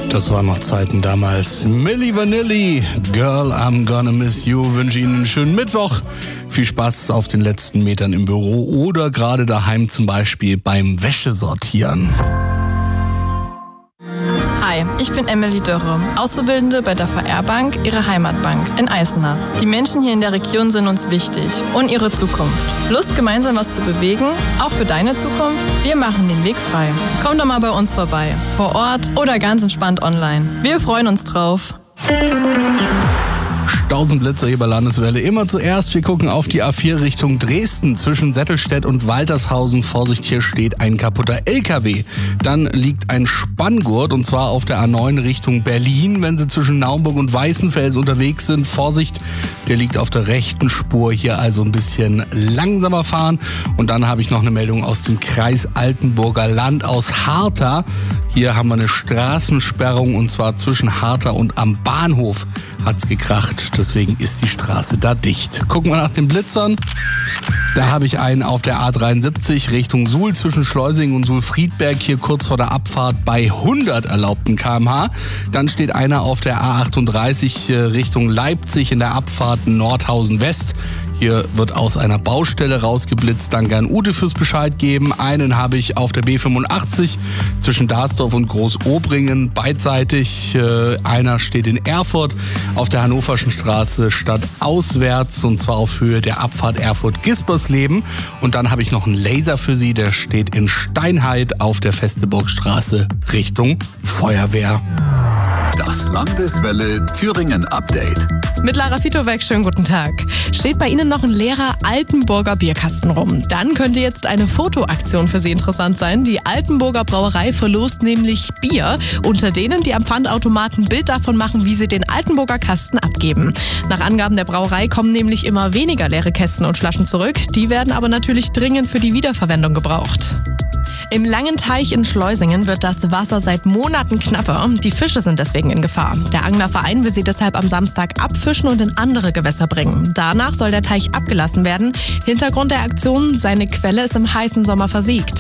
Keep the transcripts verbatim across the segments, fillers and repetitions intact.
Das waren noch Zeiten damals. Milli Vanilli, Girl, I'm gonna miss you. Wünsche Ihnen einen schönen Mittwoch. Viel Spaß auf den letzten Metern im Büro oder gerade daheim, zum Beispiel beim Wäschesortieren. Hi, ich bin Emily Dörre, Auszubildende bei der V R Bank, ihre Heimatbank in Eisenach. Die Menschen hier in der Region sind uns wichtig und ihre Zukunft. Lust, gemeinsam was zu bewegen? Auch für deine Zukunft? Wir machen den Weg frei. Komm doch mal bei uns vorbei, vor Ort oder ganz entspannt online. Wir freuen uns drauf. Stausenblitzer hier bei Landeswelle. Immer zuerst, wir gucken auf die A vier Richtung Dresden. Zwischen Settelstedt und Waltershausen, Vorsicht, hier steht ein kaputter L K W. Dann liegt ein Spanngurt, und zwar auf der A neun Richtung Berlin. Wenn Sie zwischen Naumburg und Weißenfels unterwegs sind, Vorsicht, der liegt auf der rechten Spur. Hier also ein bisschen langsamer fahren. Und dann habe ich noch eine Meldung aus dem Kreis Altenburger Land, aus Hartha. Hier haben wir eine Straßensperrung, und zwar zwischen Hartha und am Bahnhof hat's gekracht. Deswegen ist die Straße da dicht. Gucken wir nach den Blitzern. Da habe ich einen auf der A dreiundsiebzig Richtung Suhl zwischen Schleusingen und Suhl-Friedberg, hier kurz vor der Abfahrt bei hundert erlaubten Kilometer pro Stunde. Dann steht einer auf der A achtunddreißig Richtung Leipzig in der Abfahrt Nordhausen West. Hier wird aus einer Baustelle rausgeblitzt. Danke an Ute fürs Bescheid geben. Einen habe ich auf der B fünfundachtzig zwischen Darsdorf und Großobringen beidseitig. Äh, einer steht in Erfurt auf der Hannoverschen Straße stadtauswärts, und zwar auf Höhe der Abfahrt Erfurt-Gispersleben. Und dann habe ich noch einen Laser für Sie, der steht in Steinheid auf der Festeburgstraße Richtung Feuerwehr. Das Landeswelle Thüringen Update. Mit Lara Fitowek, schönen guten Tag. Steht bei Ihnen noch ein leerer Altenburger Bierkasten rum? Dann könnte jetzt eine Fotoaktion für Sie interessant sein. Die Altenburger Brauerei verlost nämlich Bier unter denen, die am Pfandautomaten ein Bild davon machen, wie sie den Altenburger Kasten abgeben. Nach Angaben der Brauerei kommen nämlich immer weniger leere Kästen und Flaschen zurück. Die werden aber natürlich dringend für die Wiederverwendung gebraucht. Im Langen Teich in Schleusingen wird das Wasser seit Monaten knapper. Die Fische sind deswegen in Gefahr. Der Anglerverein will sie deshalb am Samstag abfischen und in andere Gewässer bringen. Danach soll der Teich abgelassen werden. Hintergrund der Aktion: seine Quelle ist im heißen Sommer versiegt.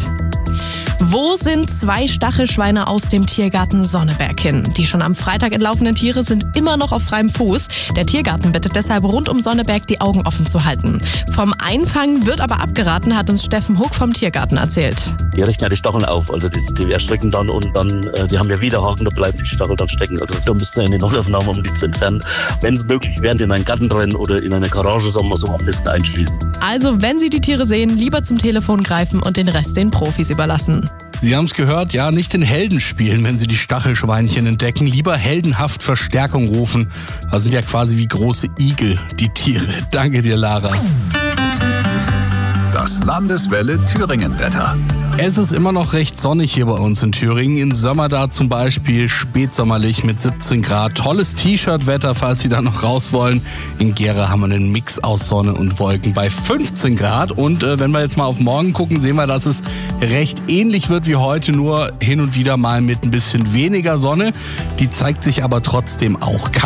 Wo sind zwei Stachelschweine aus dem Tiergarten Sonneberg hin? Die schon am Freitag entlaufenen Tiere sind immer noch auf freiem Fuß. Der Tiergarten bittet deshalb rund um Sonneberg die Augen offen zu halten. Vom Einfangen wird aber abgeraten, hat uns Steffen Huck vom Tiergarten erzählt. Die richten ja die Stacheln auf, also die, die erstrecken dann und dann, äh, die haben ja Widerhaken, da bleiben die Stacheln dann stecken. Also da müsst ihr in die Notaufnahme, um die zu entfernen. Wenn es möglich wäre, in einen Garten rennen oder in eine Garage, soll man so am besten einschließen. Also, wenn Sie die Tiere sehen, lieber zum Telefon greifen und den Rest den Profis überlassen. Sie haben es gehört, ja, nicht den Helden spielen, wenn Sie die Stachelschweinchen entdecken. Lieber heldenhaft Verstärkung rufen. Das sind ja quasi wie große Igel, die Tiere. Danke dir, Lara. Das Landeswelle Thüringen Wetter. Es ist immer noch recht sonnig hier bei uns in Thüringen. In Sömmerda zum Beispiel spätsommerlich mit siebzehn Grad. Tolles T-Shirt-Wetter, falls Sie da noch raus wollen. In Gera haben wir einen Mix aus Sonne und Wolken bei fünfzehn Grad. Und äh, wenn wir jetzt mal auf morgen gucken, sehen wir, dass es recht ähnlich wird wie heute, nur hin und wieder mal mit ein bisschen weniger Sonne. Die zeigt sich aber trotzdem auch.